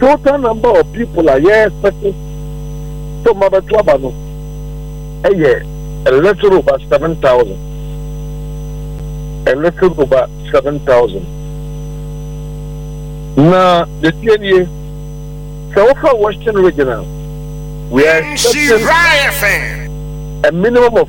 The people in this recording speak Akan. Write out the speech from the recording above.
total number of people are expecting to mother to abano a year, a little over 7,000. A little over 7,000. Now, the TNA, so for Western Regional, we are expecting a minimum of